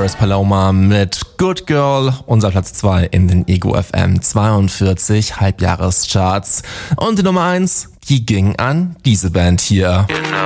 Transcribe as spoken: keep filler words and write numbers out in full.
Paris Paloma mit Good Girl, unser Platz zwei in den Ego F M zweiundvierzig Halbjahrescharts. Und die Nummer eins, die ging an diese Band hier.